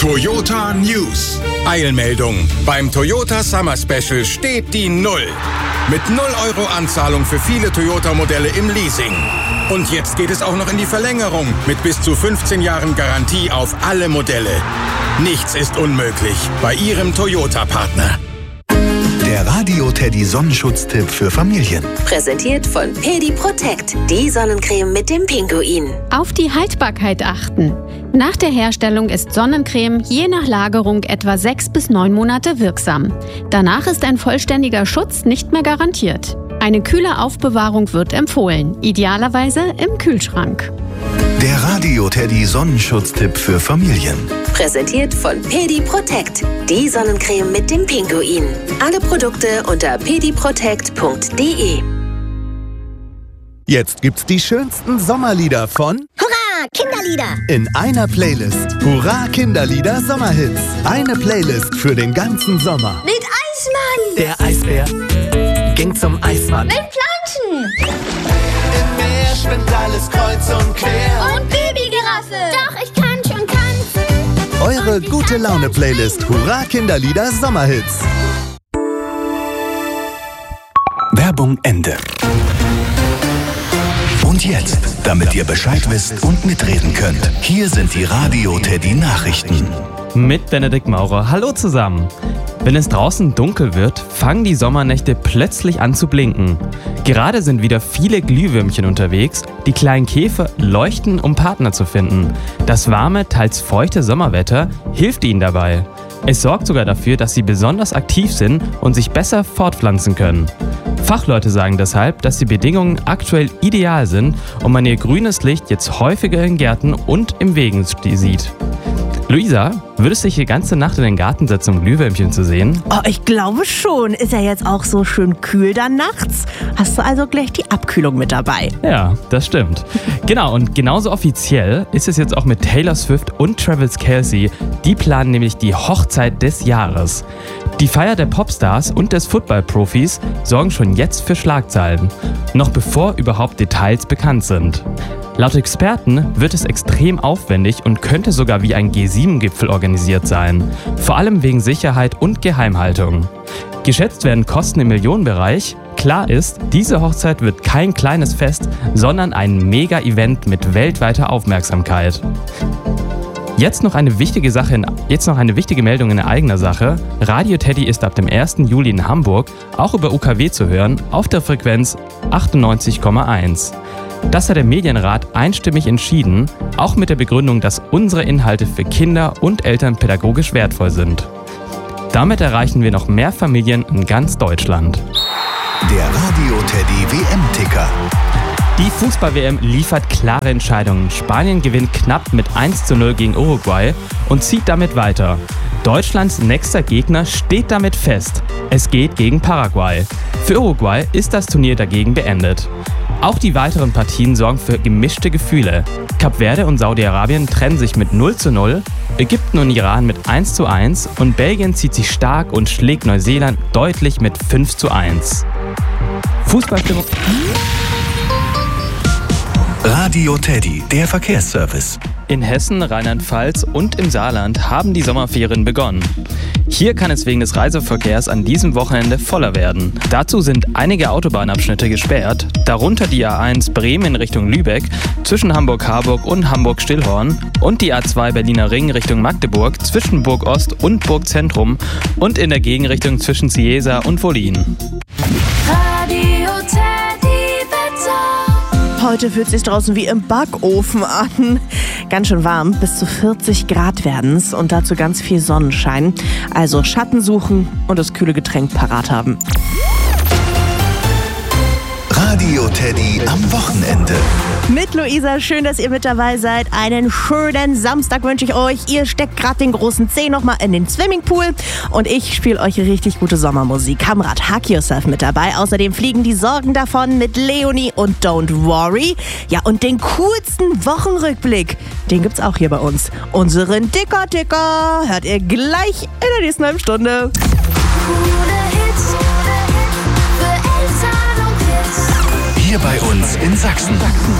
Toyota News. Eilmeldung. Beim Toyota Summer Special steht die 0. Mit 0 € Anzahlung für viele Toyota-Modelle im Leasing. Und jetzt geht es auch noch in die Verlängerung mit bis zu 15 Jahren Garantie auf alle Modelle. Nichts ist unmöglich bei Ihrem Toyota-Partner. Der Radio-Teddy Sonnenschutztipp für Familien. Präsentiert von Pedi Protect, die Sonnencreme mit dem Pinguin. Auf die Haltbarkeit achten. Nach der Herstellung ist Sonnencreme je nach Lagerung etwa 6 bis 9 Monate wirksam. Danach ist ein vollständiger Schutz nicht mehr garantiert. Eine kühle Aufbewahrung wird empfohlen, idealerweise im Kühlschrank. Der Radio-Teddy Sonnenschutztipp für Familien. Präsentiert von Pedi Protect, die Sonnencreme mit dem Pinguin. Alle Produkte unter pediprotect.de. Jetzt gibt's die schönsten Sommerlieder von Hurra, Kinderlieder! in einer Playlist. Hurra, Kinderlieder Sommerhits. Eine Playlist für den ganzen Sommer. Mit Eismann! Der Eisbär ging zum Eismann. Mit Planschen! Im Meer schwimmt alles kreuz und quer. Und Babygiraffe! Doch, ich kann schon tanzen! Eure gute Laune-Playlist. Hurra, Kinderlieder Sommerhits. Werbung Ende. Und jetzt, damit ihr Bescheid wisst und mitreden könnt, hier sind die Radio-Teddy Nachrichten. Mit Benedikt Maurer. Hallo zusammen. Wenn es draußen dunkel wird, fangen die Sommernächte plötzlich an zu blinken. Gerade sind wieder viele Glühwürmchen unterwegs. Die kleinen Käfer leuchten, um Partner zu finden. Das warme, teils feuchte Sommerwetter hilft ihnen dabei. Es sorgt sogar dafür, dass sie besonders aktiv sind und sich besser fortpflanzen können. Fachleute sagen deshalb, dass die Bedingungen aktuell ideal sind und man ihr grünes Licht jetzt häufiger in Gärten und im Wegen sieht. Luisa, würdest du dich die ganze Nacht in den Garten setzen, um Glühwürmchen zu sehen? Oh, ich glaube schon. Ist ja jetzt auch so schön kühl dann nachts. Hast du also gleich die Abkühlung mit dabei? Ja, das stimmt. Genau, und genauso offiziell ist es jetzt auch mit Taylor Swift und Travis Kelce. Die planen nämlich die Hochzeit des Jahres. Die Feier der Popstars und des Footballprofis sorgen schon jetzt für Schlagzeilen, noch bevor überhaupt Details bekannt sind. Laut Experten wird es extrem aufwendig und könnte sogar wie ein G7-Gipfel organisiert sein, vor allem wegen Sicherheit und Geheimhaltung. Geschätzt werden Kosten im Millionenbereich. Klar ist, diese Hochzeit wird kein kleines Fest, sondern ein Mega-Event mit weltweiter Aufmerksamkeit. Jetzt noch eine wichtige Meldung in eigener Sache. Radio Teddy ist ab dem 1. Juli in Hamburg auch über UKW zu hören, auf der Frequenz 98,1. Das hat der Medienrat einstimmig entschieden, auch mit der Begründung, dass unsere Inhalte für Kinder und Eltern pädagogisch wertvoll sind. Damit erreichen wir noch mehr Familien in ganz Deutschland. Der Radio-Teddy WM-Ticker. Die Fußball-WM liefert klare Entscheidungen. Spanien gewinnt knapp mit 1:0 gegen Uruguay und zieht damit weiter. Deutschlands nächster Gegner steht damit fest. Es geht gegen Paraguay. Für Uruguay ist das Turnier dagegen beendet. Auch die weiteren Partien sorgen für gemischte Gefühle. Kap Verde und Saudi-Arabien trennen sich mit 0:0, Ägypten und Iran mit 1:1 und Belgien zieht sich stark und schlägt Neuseeland deutlich mit 5:1. Fußballstimmung. Radio Teddy, der Verkehrsservice. In Hessen, Rheinland-Pfalz und im Saarland haben die Sommerferien begonnen. Hier kann es wegen des Reiseverkehrs an diesem Wochenende voller werden. Dazu sind einige Autobahnabschnitte gesperrt, darunter die A1 Bremen in Richtung Lübeck, zwischen Hamburg-Harburg und Hamburg-Stillhorn und die A2 Berliner Ring Richtung Magdeburg, zwischen Burg-Ost und Burg-Zentrum und in der Gegenrichtung zwischen Ciesa und Wollin. Heute fühlt es sich draußen wie im Backofen an. Ganz schön warm, bis zu 40 Grad werden es und dazu ganz viel Sonnenschein. Also Schatten suchen und das kühle Getränk parat haben. Radio Teddy am Wochenende. Mit Luisa, schön, dass ihr mit dabei seid. Einen schönen Samstag wünsche ich euch. Ihr steckt gerade den großen Zeh nochmal in den Swimmingpool und ich spiele euch richtig gute Sommermusik. Kamrat Hug Yourself mit dabei. Außerdem fliegen die Sorgen davon mit Leonie und Don't Worry. Ja, und den coolsten Wochenrückblick, den gibt's auch hier bei uns. Unseren Ticker hört ihr gleich in der nächsten halben Stunde. Hier bei uns in Sachsen.